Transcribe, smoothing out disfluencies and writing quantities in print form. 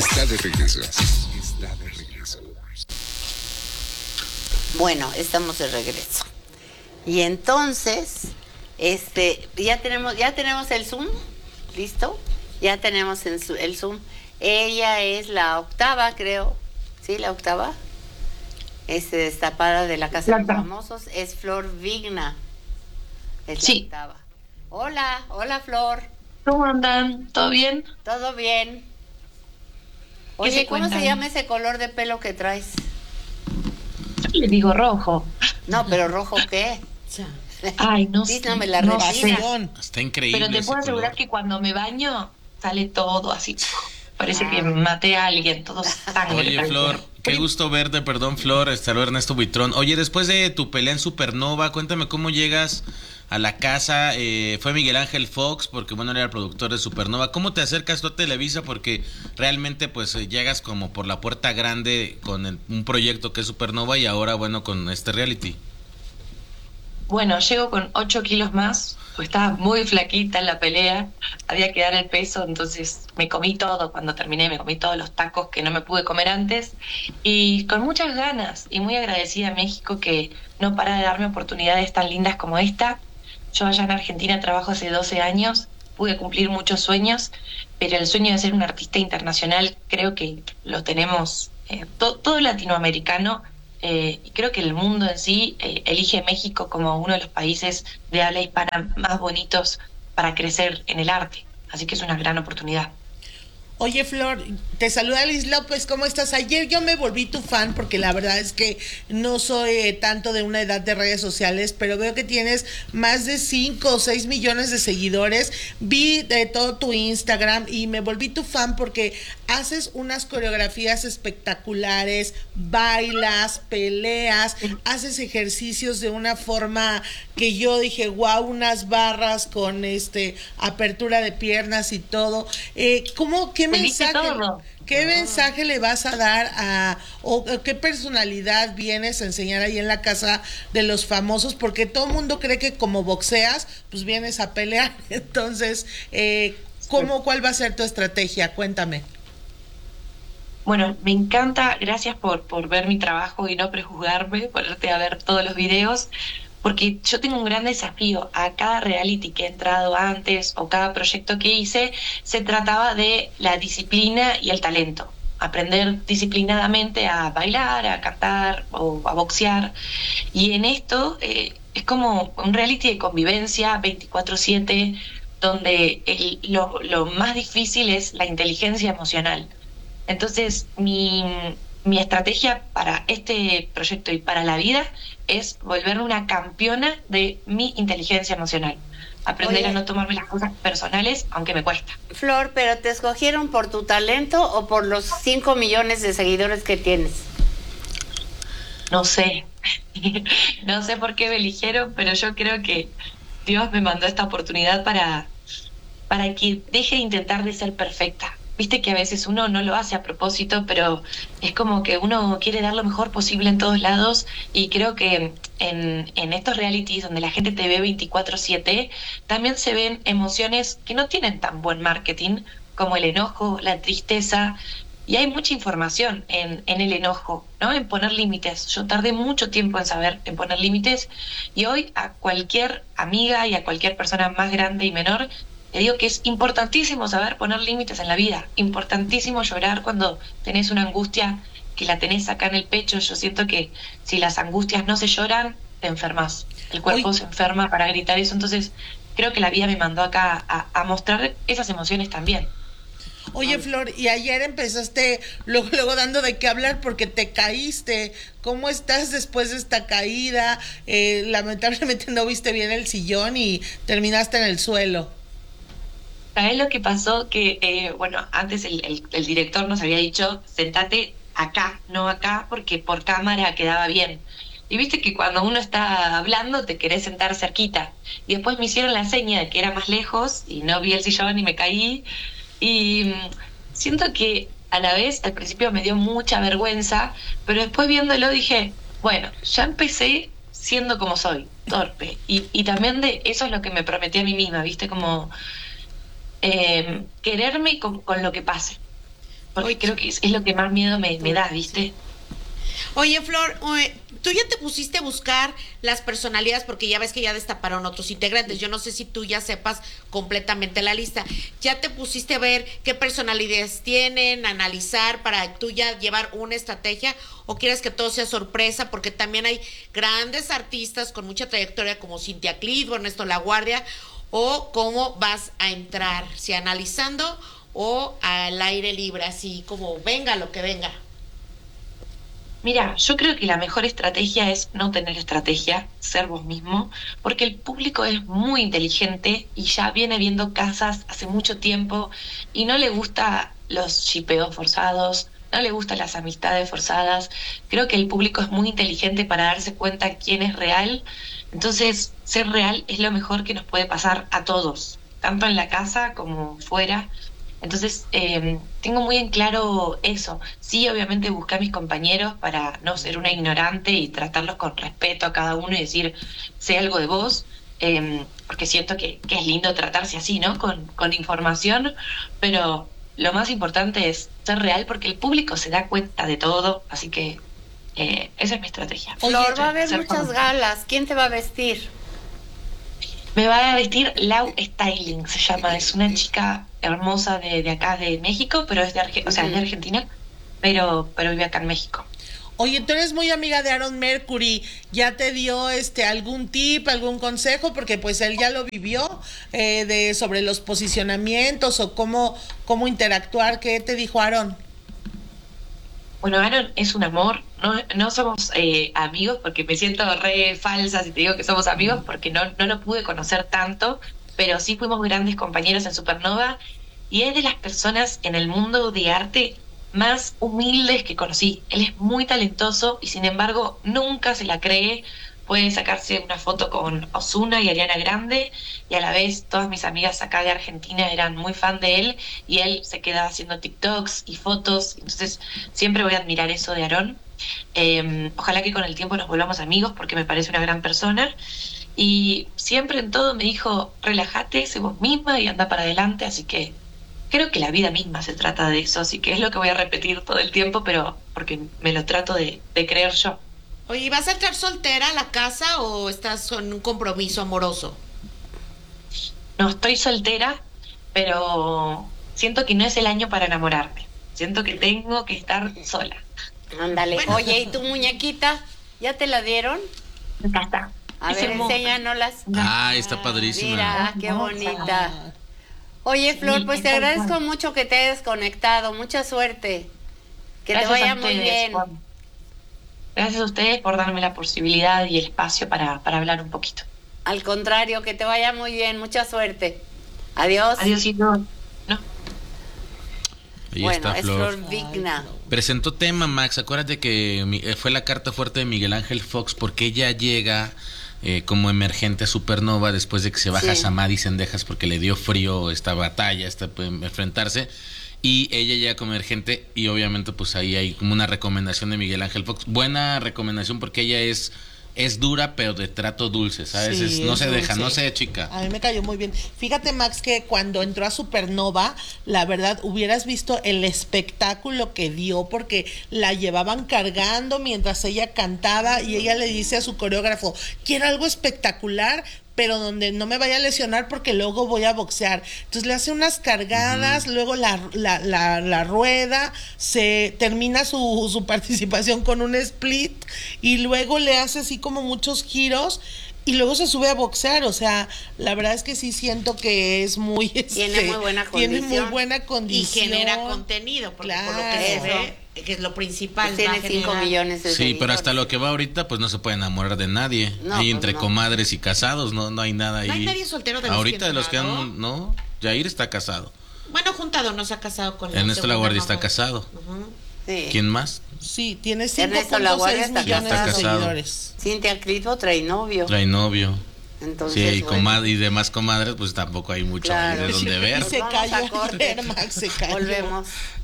Está de regreso. Está de regreso. Bueno, estamos de regreso. Y entonces, ya tenemos el Zoom, ¿listo? Ya tenemos el Zoom. Ella es la octava, creo. ¿Sí, la octava? Destapada de la Casa de los Famosos. Es Flor Vigna. Es la octava. Hola Flor. ¿Cómo andan? ¿Todo bien? Todo bien. Oye, ¿cómo se llama ese color de pelo que traes? Le digo rojo. No, pero ¿rojo qué? Ay, no sé. No me la no retina. sé. Está increíble. Pero te puedo asegurar color. que cuando me baño sale todo así. Parece que maté a alguien, todo sangre. Oye, Flor, qué gusto verte, perdón, Flor, saludo Ernesto Buitrón. Oye, después de tu pelea en Supernova, cuéntame cómo llegas a la casa. Fue Miguel Ángel Fox, porque bueno, era el productor de Supernova. ¿Cómo te acercas tú a Televisa? Porque realmente pues llegas como por la puerta grande con un proyecto que es Supernova y ahora bueno con este reality. Bueno, llego con 8 kilos más, pues estaba muy flaquita en la pelea, había que dar el peso, entonces me comí todo cuando terminé, me comí todos los tacos que no me pude comer antes, y con muchas ganas, y muy agradecida a México que no para de darme oportunidades tan lindas como esta. Yo allá en Argentina trabajo hace 12 años, pude cumplir muchos sueños, pero el sueño de ser un artista internacional creo que lo tenemos todo latinoamericano. Y creo que el mundo en sí elige México como uno de los países de habla hispana más bonitos para crecer en el arte. Así que es una gran oportunidad. Oye, Flor, te saluda Liz López, ¿cómo estás? Ayer yo me volví tu fan porque la verdad es que no soy tanto de una edad de redes sociales, pero veo que tienes más de 5 o 6 millones de seguidores. Vi de todo tu Instagram y me volví tu fan porque haces unas coreografías espectaculares, bailas, peleas, haces ejercicios de una forma que yo dije, wow, unas barras con apertura de piernas y todo. ¿Qué mensaje le vas a dar o qué personalidad vienes a enseñar ahí en la Casa de los Famosos? Porque todo el mundo cree que como boxeas, pues vienes a pelear. Entonces, ¿cuál va a ser tu estrategia? Cuéntame. Bueno, me encanta, gracias por ver mi trabajo y no prejuzgarme, ponerte a ver todos los videos, porque yo tengo un gran desafío. A cada reality que he entrado antes o cada proyecto que hice, se trataba de la disciplina y el talento. Aprender disciplinadamente a bailar, a cantar o a boxear. Y en esto es como un reality de convivencia 24/7, donde lo más difícil es la inteligencia emocional. Entonces, mi estrategia para este proyecto y para la vida es volverme una campeona de mi inteligencia emocional. Aprender a no tomarme las cosas personales, aunque me cuesta. Flor, ¿pero te escogieron por tu talento o por los 5 millones de seguidores que tienes? No sé. No sé por qué me eligieron, pero yo creo que Dios me mandó esta oportunidad para que deje de intentar de ser perfecta. Viste que a veces uno no lo hace a propósito, pero es como que uno quiere dar lo mejor posible en todos lados, y creo que en estos realities donde la gente te ve 24/7, también se ven emociones que no tienen tan buen marketing, como el enojo, la tristeza, y hay mucha información en el enojo, ¿no? En poner límites. Yo tardé mucho tiempo en poner límites, y hoy a cualquier amiga y a cualquier persona más grande y menor te digo que es importantísimo saber poner límites en la vida, importantísimo llorar cuando tenés una angustia que la tenés acá en el pecho. Yo siento que si las angustias no se lloran, te enfermas. El cuerpo se enferma para gritar eso, entonces creo que la vida me mandó acá a mostrar esas emociones también. Oye, Flor, y ayer empezaste luego dando de qué hablar porque te caíste. ¿Cómo estás después de esta caída? Lamentablemente no viste bien el sillón y terminaste en el suelo. ¿Sabés lo que pasó? Que, antes el director nos había dicho, sentate acá, no acá, porque por cámara quedaba bien. Y viste que cuando uno está hablando te querés sentar cerquita. Y después me hicieron la seña de que era más lejos y no vi el sillón y me caí. Y siento que a la vez al principio me dio mucha vergüenza, pero después viéndolo dije, bueno, ya empecé siendo como soy, torpe. Y también de eso es lo que me prometí a mí misma, viste, como quererme con lo que pase. porque creo que es lo que más miedo me da, ¿viste? Oye, Flor, tú ya te pusiste a buscar las personalidades porque ya ves que ya destaparon otros integrantes. Yo no sé si tú ya sepas completamente la lista. ¿Ya te pusiste a ver qué personalidades tienen, analizar para tú ya llevar una estrategia o quieres que todo sea sorpresa? Porque también hay grandes artistas con mucha trayectoria como Cintia Clitbo, Ernesto La Guardia, o cómo vas a entrar, si analizando o al aire libre, así como venga lo que venga. Mira, yo creo que la mejor estrategia es no tener estrategia, ser vos mismo, porque el público es muy inteligente y ya viene viendo casas hace mucho tiempo y no le gusta los shipeos forzados, no le gustan las amistades forzadas. Creo que el público es muy inteligente para darse cuenta quién es real. Entonces, ser real es lo mejor que nos puede pasar a todos, tanto en la casa como fuera. Entonces, tengo muy en claro eso. Sí, obviamente busqué a mis compañeros para no ser una ignorante y tratarlos con respeto a cada uno y decir, sé algo de vos, porque siento que es lindo tratarse así, ¿no? Con información, pero lo más importante es ser real porque el público se da cuenta de todo, así que esa es mi estrategia. Flor, va a haber Ser muchas famosa. galas. ¿Quién te va a vestir? Me va a vestir Lau Styling, se llama. Es una chica hermosa de acá de México, pero es de o sea, es de Argentina, pero vive acá en México. Oye, tú eres muy amiga de Aaron Mercury, ¿ya te dio algún tip, algún consejo? Porque pues él ya lo vivió, sobre los posicionamientos o cómo interactuar. ¿Qué te dijo Aaron? Bueno, Aaron es un amor, no somos amigos porque me siento re falsa si te digo que somos amigos porque no lo pude conocer tanto, pero sí fuimos grandes compañeros en Supernova y es de las personas en el mundo de arte más humildes que conocí. Él es muy talentoso y sin embargo nunca se la cree. Puede sacarse una foto con Ozuna y Ariana Grande y a la vez todas mis amigas acá de Argentina eran muy fan de él y él se queda haciendo TikToks y fotos. Entonces siempre voy a admirar eso de Aarón. Ojalá que con el tiempo nos volvamos amigos porque me parece una gran persona y siempre en todo me dijo relájate, sé vos misma y anda para adelante. Así que creo que la vida misma se trata de eso, así que es lo que voy a repetir todo el tiempo, pero porque me lo trato de creer yo. Oye, ¿vas a entrar soltera a la casa o estás con un compromiso amoroso? No, estoy soltera, pero siento que no es el año para enamorarme. Siento que tengo que estar sola. Ándale. Bueno. Oye, ¿y tu muñequita? ¿Ya te la dieron? Acá está. A Es ver, hermosa. enséñanos. Ah, está padrísima. Mira, qué bonita. Oye, Flor, Sí, pues te es agradezco tal cual. mucho que te hayas conectado. Mucha suerte. Que Gracias te vaya a muy ustedes, bien. Juan. Gracias a ustedes por darme la posibilidad y el espacio para hablar un poquito. Al contrario, que te vaya muy bien. Mucha suerte. Adiós. Adiósito. No. Ahí Bueno, está es Flor. Flor Vigna. Presentó tema, Max. Acuérdate que fue la carta fuerte de Miguel Ángel Fox porque ella llega como emergente a Supernova después de que se baja Sí. Samadhi Sendejas porque le dio frío esta batalla, enfrentarse. Y ella llega como emergente y obviamente pues ahí hay como una recomendación de Miguel Ángel Fox. Buena recomendación porque ella es dura pero de trato dulce, ¿sabes? Sí, No es se deja, dulce. no se chica. A mí me cayó muy bien. Fíjate, Max, que cuando entró a Supernova, la verdad, hubieras visto el espectáculo que dio porque la llevaban cargando mientras ella cantaba y ella le dice a su coreógrafo, quiero algo espectacular, pero donde no me vaya a lesionar porque luego voy a boxear. Entonces le hace unas cargadas, luego la rueda, se termina su participación con un split y luego le hace así como muchos giros y luego se sube a boxear. O sea, la verdad es que sí siento que es muy... Tiene muy buena Tiene muy condición. buena Y condición. genera contenido, porque por lo que se Claro. ve, que es lo principal. Pues tiene va a 5 generar- millones de Sí, pero seguidores. hasta lo que va ahorita pues no se puede enamorar de nadie. No, Ahí pues entre no. comadres y casados, no hay nada ahí. No hay nadie soltero de los ahorita que de los que han han, no, Jair está casado. Bueno, Juntado no se ha casado con la Ernesto segunda Laguardia está mamá. casado. Ujú. Sí. ¿Quién más? Sí, tiene Ernesto Laguardia 5.6 está millones casado. de Está casado. seguidores. Cintia Clitbo trae novio. Trae novio. Entonces, Sí, y, bueno, y demás comadres, pues tampoco hay mucho Claro. de dónde Y ver. Nos se vamos a cayó corte. Max, se cayó. volvemos.